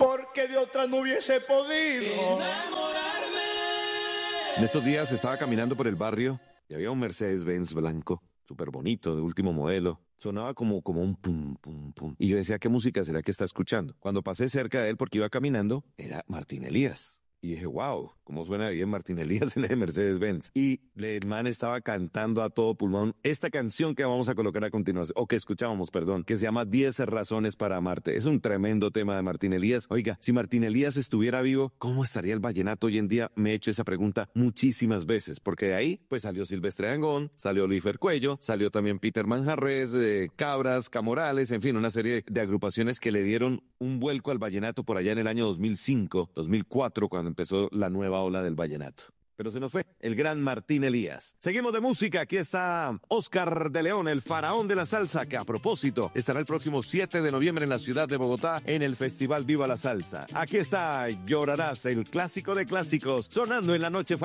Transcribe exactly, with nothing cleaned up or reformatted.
porque de otra no hubiese podido. En estos días estaba caminando por el barrio y había un Mercedes-Benz blanco, súper bonito, de último modelo. Sonaba como, como un pum, pum, pum. Y yo decía, ¿qué música será que está escuchando? Cuando pasé cerca de él porque iba caminando, era Martín Elías. Y dije, wow, cómo suena bien Martín Elías en el Mercedes-Benz. Y el man estaba cantando a todo pulmón esta canción que vamos a colocar a continuación, o que escuchábamos, perdón, que se llama diez razones para amarte. Es un tremendo tema de Martín Elías. Oiga, si Martín Elías estuviera vivo, ¿cómo estaría el vallenato hoy en día? Me he hecho esa pregunta muchísimas veces, porque de ahí, pues salió Silvestre Dangond, salió Luífer Cuello, salió también Peter Manjarrés, eh, Cabras, Camorales, en fin, una serie de agrupaciones que le dieron un vuelco al vallenato por allá en el año dos mil cinco, dos mil cuatro, cuando empezó la nueva ola del vallenato. Pero se nos fue el gran Martín Elías. Seguimos de música. Aquí está Oscar de León, el faraón de la salsa, que a propósito estará el próximo siete de noviembre en la ciudad de Bogotá en el Festival Viva la Salsa. Aquí está Llorarás, el clásico de clásicos, sonando en la noche.